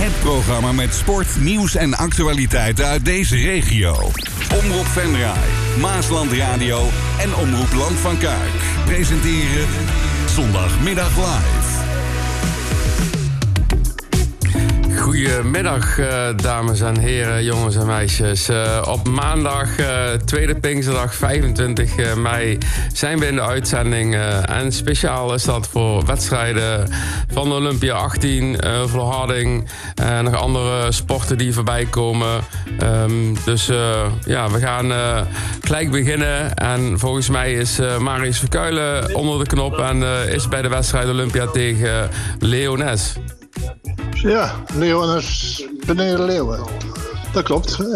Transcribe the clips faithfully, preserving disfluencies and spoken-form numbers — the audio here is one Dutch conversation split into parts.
Het programma met sport, nieuws en actualiteiten uit deze regio. Omroep Venray, Maasland Radio en Omroep Land van Kuik presenteren Zondagmiddag Live. Goedemiddag, uh, dames en heren, jongens en meisjes. Uh, op maandag, uh, tweede Pinksterdag, vijfentwintig mei, zijn we in de uitzending. Uh, en speciaal is dat voor wedstrijden van de Olympia achttien, uh, volharding en nog andere sporten die voorbij komen. Um, dus uh, ja, we gaan uh, gelijk beginnen. En volgens mij is uh, Marius Verkuilen onder de knop en uh, is bij de wedstrijd Olympia tegen Leones. Ja, Leones beneden Leeuwen. Dat klopt. Uh,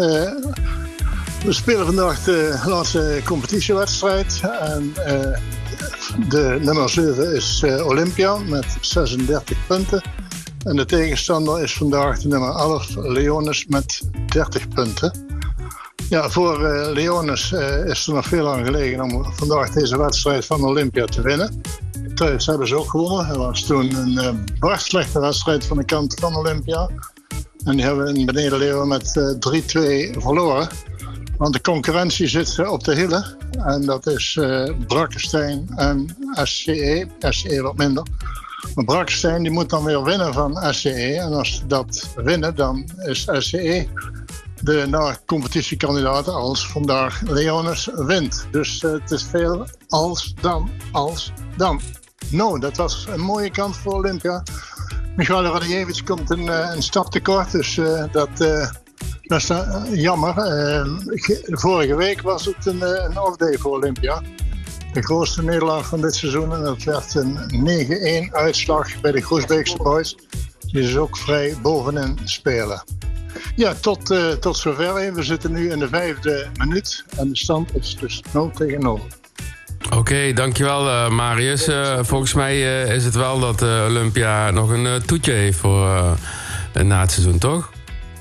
we spelen vandaag de laatste competitiewedstrijd. En uh, de nummer zeven is uh, Olympia met zesendertig punten. En de tegenstander is vandaag de nummer elf, Leones, met dertig punten. Ja, voor uh, Leones uh, is er nog veel aan gelegen om vandaag deze wedstrijd van Olympia te winnen. Thuis hebben ze ook gewonnen. Het was toen een uh, bar slechte wedstrijd van de kant van Olympia. En die hebben we in beneden Leeuwen met uh, drie twee verloren. Want de concurrentie zit uh, op de hielen. En dat is uh, Brakkenstein en S C E. S C E wat minder. Maar Brakkenstein die moet dan weer winnen van S C E. En als ze dat winnen, dan is S C E de nou, competitiekandidaat als vandaag Leones wint. Dus uh, het is veel als dan, als dan. Nou, dat was een mooie kans voor Olympia. Michael Radijewicz komt een, uh, een stap tekort, dus uh, dat, uh, dat is uh, jammer. Uh, vorige week was het een, uh, een off-day voor Olympia. De grootste nederlaag van dit seizoen. En dat werd een negen-een uitslag bij de Groesbeekse Boys. Die dus ook vrij bovenin spelen. Ja, tot, uh, tot zover. We zitten nu in de vijfde minuut. En de stand is dus nul tegen nul. Oké, okay, dankjewel uh, Marius. Uh, volgens mij uh, is het wel dat uh, Olympia nog een uh, toetje heeft voor uh, na het seizoen, toch?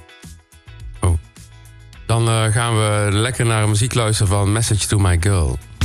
Oh. Dan uh, gaan we lekker naar muziek luisteren van Message to My Girl.